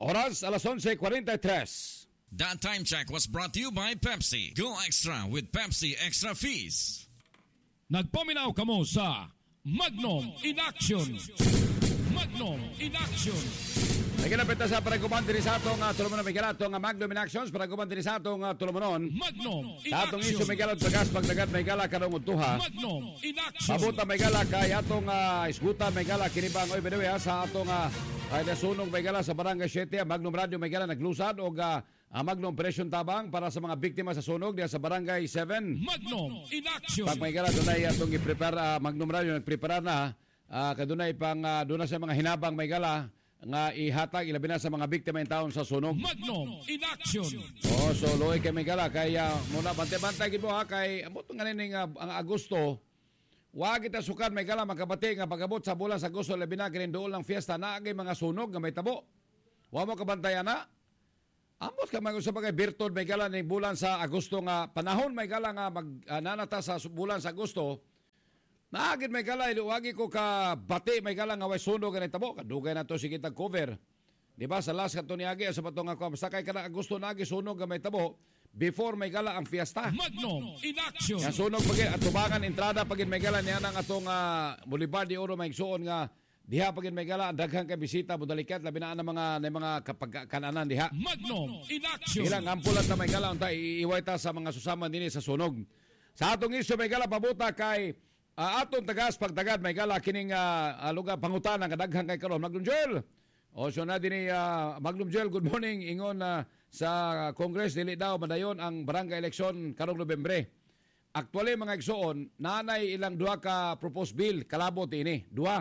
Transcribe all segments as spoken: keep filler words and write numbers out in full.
Oras alas onse kwarenta y tres. That time check was brought to you by Pepsi. Go extra with Pepsi Extra Fees. Nagpaminaw kamo sa Magnum in Action. Magnum in Action. Naginapita sa paraguban din sa atong uh, tulumanon Miguel atong uh, Magnum in Actions. Paraguban din sa atong uh, tulumanon. Magnum in sa atong Action. iso Miguel at pagas pagdagat Miguel karong utuha. Magnum in Action. Pabuta Miguel kay atong uh, isgutan Miguel kinibang oy bedewe sa atong uh, ay nasunog Miguel sa Barangay siete. Magnum Radio Miguel naglusad og uh, uh, Magnum Operation Tabang para sa mga biktima sa sunog diya sa Barangay seven. Magnum in Action. Pag Miguel dunay atong i-prepare uh, Magnum Radio nagprepare na uh, kadunay pang uh, dunay sa mga hinabang Miguel nga ihatag ilabi na sa mga biktima ng taon sa sunog. Magnum in Action. Oh, so loy kay Miguel kaya muna bantay-bantay gid mo ha kay amo tong ganing uh, ang Agosto. Wa kita sukan Miguel makabati nga pagabot sa bulan sa Agosto labi na kini dool lang fiesta na agay mga sunog nga may tabo. Wa mo kabantayan na. Amos ka mag usab kay birtod Miguel ni bulan sa Agosto nga panahon Miguel nga mag uh, nanata sa bulan sa Agosto. Naagid may kala, iluwagi ko ka bati may kala nga way sunog nga tabo. Kadugay na to sige tag cover. Di ba sa last kato niagi sa patong ako basta kay kana Agosto nagi sunog nga may tabo before may kala ang fiesta. Magnum in Action. Nga sunog pagin at tubangan entrada pagin may kala niya nang atong uh, Boulevard de Oro may suon nga diha pagin may kala daghang kay bisita budalikat labi na ang mga na mga kapag kananan diha. Magnum in Action. Ilang ampulat na may kala unta iiway ta sa mga susama dinhi sa sunog. Sa atong isyu may kala pabuta kay Uh, atong tagas pagtagad may gala kining uh, uh, lugar pangutana kadaghang kay karon Magnum Joel. O so na dinhi uh, Magnum Joel, good morning ingon uh, sa Congress dili daw madayon ang barangay election karong Nobyembre. Actually mga igsoon nanay ilang duha ka proposed bill kalabot ini, duha.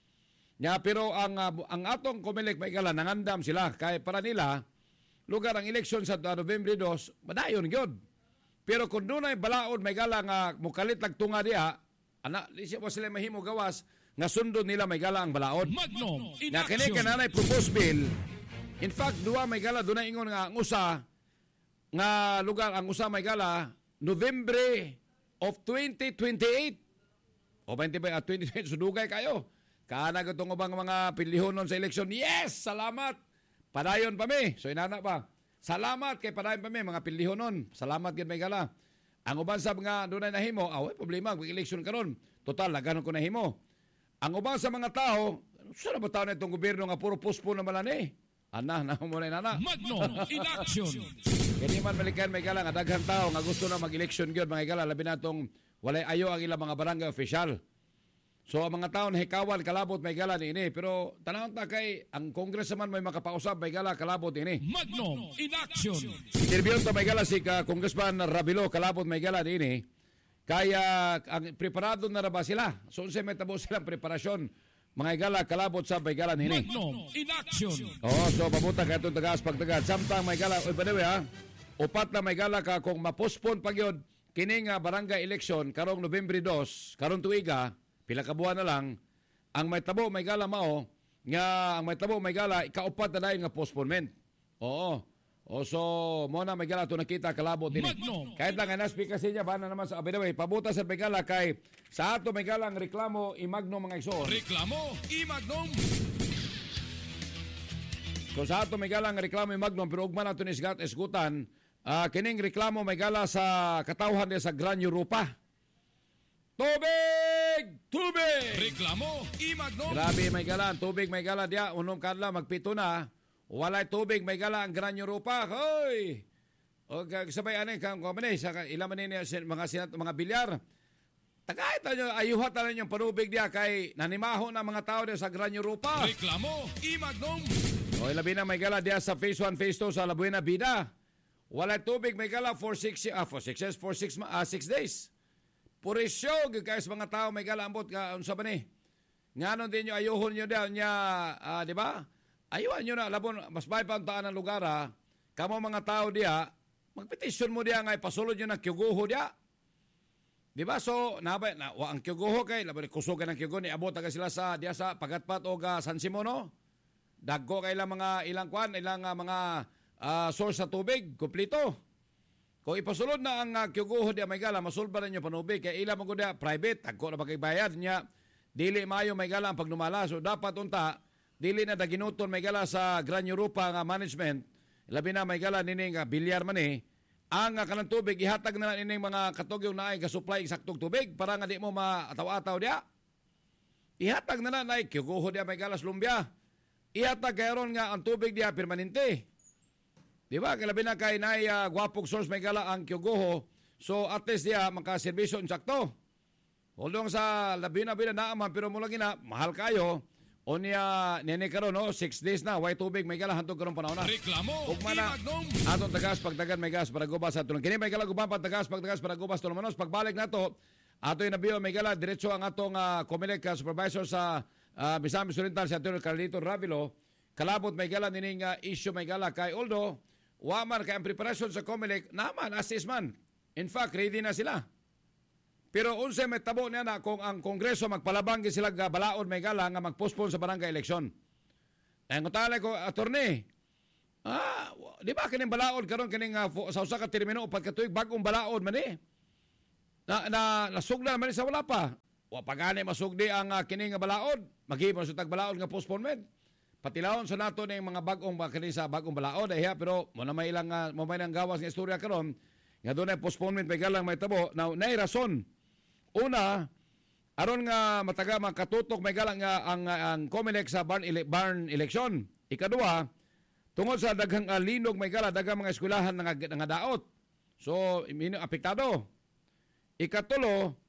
Nya pero ang uh, ang atong Comelec may gala nangandam sila kay para nila lugar ang election sa uh, Nobyembre two madayon gyud. Pero kung dunay balaod may gala nga mukalit lag tunga diha ana di siya sila mahimo gawas nga sundon nila may gala ang balaod. Magnum in na Action. kini kananay proposed bill. In fact duha may gala dunay ingon nga ang usa nga lugar ang usa may gala November of twenty twenty-eight o twenty twenty-eight sudugay kayo kana gatong ubang mga pilihonon sa eleksyon. Yes, salamat padayon pa mi. So inana pa salamat kay padayon pa mi mga pilihonon. Salamat gid may gala. Ang uban sab nga dunay nahimo, away problema kung eleksyon karon. Total laganon ko nahimo. Ang uban sa mga tao, sa na ba taon itong gobyerno nga puro postpone naman ni? Ana, na mo na nana. Magnum in Action. Kani man balikan may gala nga daghang tao nga gusto na mag-eleksyon gyud mga gala labi natong walay ayo ang ilang mga barangay official. So ang mga tao hikawan kalabot may gala niini pero tanawon ta kay ang Congress man may makapausab may gala kalabot ini. Magnum in Action. Interview to may gala si ka Congressman Rabilo kalabot may gala niini. Kaya ang preparado na ra ba sila? So unsa may tabo silang preparasyon mga gala kalabot sa may gala niini. Magnum in Action. Oh, so pabuta kay atong tagas pagtagad samtang may gala oy padawe ha. Upat na may gala ka kung ma-postpone pa gyud kini nga barangay election karong Nobyembre two karong tuiga pila ka buwan na lang, ang may tabo may gala mao, nga ang may tabo may gala, ikaupat na dayon nga postponement. Oo. O so, mo na may gala ito nakita, kalabot din. Kahit lang, anaspi kasi niya, ba na naman sa abinaway, pabuta sa may gala kay sa ato may gala ang reklamo, i-Magnum mga igsoon. Reklamo, i-Magnum. So sa ato may gala ang reklamo, i-Magnum, pero ugman nato ni Isgat Esgutan, uh, kining reklamo may gala sa katawhan sa Gran Europa. Tubig! Tubig! Reklamo, i-Magnum. Grabe may gala, tubig may gala diya, unong kadla magpito na. Walay tubig may gala ang Gran Europa. Hoy! O sabay ani kang komene sa ilaman ni mga sinat mga bilyar. Tagay tayo ayuhat na yung panubig diya kay nanimaho na mga tao diya sa Gran Europa. Reklamo, i-Magnum. O labi na may gala diya sa phase one, phase two sa La Buena Vida. Walay tubig may gala for six ah for six years, for six ah six days. Purisyo, guys, mga tao may galambot ka, unsa ba ni? Nganon din nyo, ayuhon nyo daw niya, uh, di ba? Ayuhan nyo na, labon, mas bay pa ang taan ng lugar, ha? Kamo mga tao diya, magpetisyon mo diya nga, ipasulod nyo ng kyuguho diya. Di ba? So, nabay, na, wa, ang kyuguho kay, labon, kusugan ng kyuguho, ni abot aga sila sa, diya sa Pagatpat o uh, San Simono. Dagko kay ilang mga, ilang kwan, ilang uh, mga uh, source sa tubig, kumplito. Kung ipasulod na ang uh, kyuguho diya may gala, masulba na nyo panubig. Kaya ilang mga private, tagko na magkaibayad niya. Dili mayo may gala ang pagnumala. So dapat unta, dili na daginuton may gala sa Gran Europa nga management, labi na may gala nining uh, bilyar man eh, ang uh, kanang tubig, ihatag na nining mga katugyo na ay ka-supply saktong tubig para nga di mo maataw-ataw diya. Ihatag na na na kiguho diya may galas lumbia. Ihatag karon nga ang tubig diya permanente. Di ba? Kalabi na kay na uh, gwapog source may gala ang kiguho. So at least diya makaservisyo insakto. Holdong sa labi na bila naaman pero mula gina mahal kayo. O niya nene karon no six days na way tubig may gala hantog karon panahon na. Reklamo Ug mana aton tagas pagdagan may gas para gubas aton. Kini may gala guban pagtagas pagtagas para gubas tulong manos pagbalik nato ato yung nabiyo may gala diretso ang atong uh, Comelec uh, supervisor sa uh, Misamis Oriental si Atty. Carlito Ravilo. Kalabot may gala nining uh, issue may gala kay Oldo. Wa man kay ang preparasyon sa Comelec naman assist man. In fact, ready na sila. Pero unsa may tabo niya na kung ang Kongreso magpalabang sila ga balaod may gala nga magpostpone sa barangay election. Ang utala ko attorney. Ah, di ba kining balaod karon kining uh, sa usa ka termino upat ka tuig bagong balaod man eh. Na, na nasugda man sa wala pa. Wa pagani masugdi ang uh, kining nga balaod, maghimo sa tag balaod nga postponement. Patilawon sa nato ning mga bag-ong kini sa bagong balaod eh, pero mo na may ilang uh, mo may nang gawas nga istorya karon nga dunay postponement may galang may tabo. Now, nay rason. Una, aron nga mataga makatutok may galang nga ang ang Comelec sa barn, ele, barn election. Ikaduha, tungod sa daghang uh, linog may gala daghang mga eskwelahan nga nga daot. So, apektado. Ikatulo,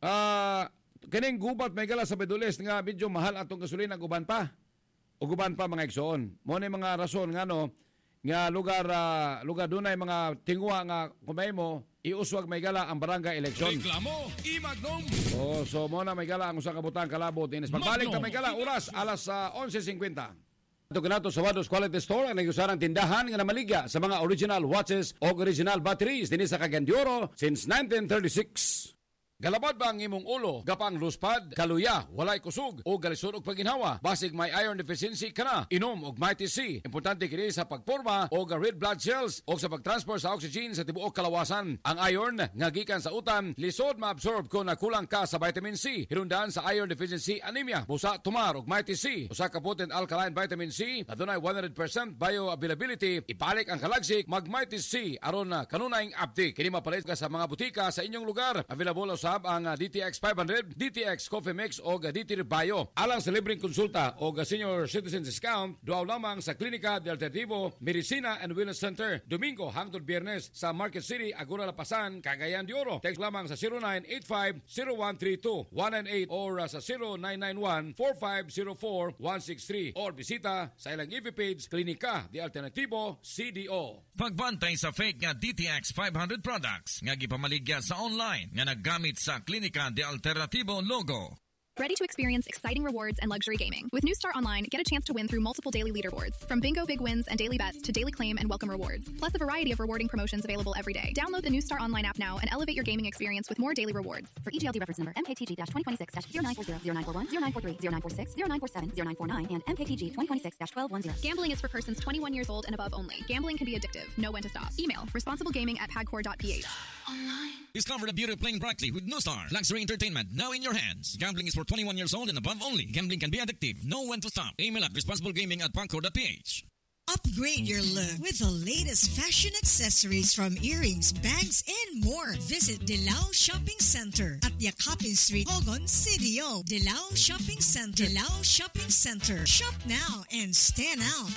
uh, kining gubat may gala sa Bedules nga medyo mahal atong gasolina guban pa. O guban pa mga igsoon. Mo ni mga rason nga no nga lugar uh, lugar dunay mga tingwa nga kumay mo iuswag may gala ang barangay election. Reklamo Imagnom. Oh, so mo na may gala ang usa ka butang kalabot inis. Pagbalik ta may gala oras alas uh, eleven fifty. Ito kanato sa Wados Quality Store ang nagusarang tindahan nga namaligya sa mga original watches o original batteries dinhi sa Cagayan de Oro since nineteen thirty-six. Galabad ba ang imong ulo, gapang luspad, kaluya, walay kusog, o galisod og paginhawa? Basig may iron deficiency ka na, inom og Mighty C. Importante kini sa pagporma o red blood cells o sa pagtransport sa oxygen sa tibuok kalawasan. Ang iron nga gikan sa utan, lisod maabsorb kung nakulang ka sa vitamin C. Hinungdan sa iron deficiency anemia, busa tumar og Mighty C. Usa ka potent alkaline vitamin C, adunay one hundred percent bioavailability. Ipalik ang kalagsik, mag Mighty C aron na kanunayng abdi. Kini mapalit ka sa mga butika sa inyong lugar. Available sa ang D T X five hundred, D T X Coffee Mix o D T Bio. Alang sa libreng konsulta o senior citizen discount, duaw lamang sa Klinika de Alternativo, Medicina and Wellness Center, Domingo hangtod Biyernes sa Market City, Agora Lapasan, Cagayan de Oro. Text lamang sa zero nine eight five zero one three two one nine eight or sa zero nine nine one four five zero four one six three or bisita sa ilang E V page Klinika de Alternativo C D O. Pagbantay sa fake nga D T X five hundred products nga gipamaligya sa online nga naggamit sa Klinika de Alternativo logo. Ready to experience exciting rewards and luxury gaming? With New Star Online, get a chance to win through multiple daily leaderboards. From bingo big wins and daily bets to daily claim and welcome rewards. Plus a variety of rewarding promotions available every day. Download the New Star Online app now and elevate your gaming experience with more daily rewards. For E G L D reference number M K T G twenty twenty-six zero nine four zero zero nine four one zero nine four three zero nine four six zero nine four seven zero nine four nine and M K T G twenty twenty-six twelve ten. Gambling is for persons twenty-one years old and above only. Gambling can be addictive. Know when to stop. Email responsiblegaming at pagcor dot p h. Discover the beauty of playing brightly with New Star. Luxury entertainment now in your hands. Gambling is for twenty-one years old and above only. Gambling can be addictive. Know when to stop. Email at responsiblegaming at pagcor dot p h. Upgrade your look with the latest fashion accessories from earrings, bags, and more. Visit Dilao Shopping Center at Yakapin Street, Hogon, C D O. Dilao Shopping Center. Dilao Shopping Center. Shop now and stand out.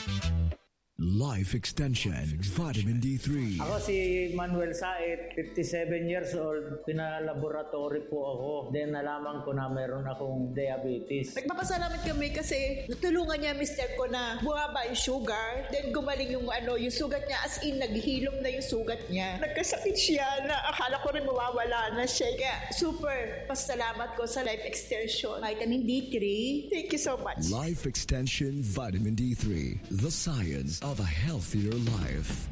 Life Extension, Vitamin D three. Ako si Manuel Said, fifty-seven years old. Pinalaboratory po ako. Then nalaman ko na meron akong diabetes. Nagpapasalamat kami kasi natulungan niya mister ko na bumaba yung sugar. Then gumaling yung ano, yung sugat niya as in naghihilom na yung sugat niya. Nagkasakit siya na akala ko rin mawawala na siya. Kaya super pasalamat ko sa Life Extension. Vitamin D three. Thank you so much. Life Extension Vitamin D three. The science of a healthier life.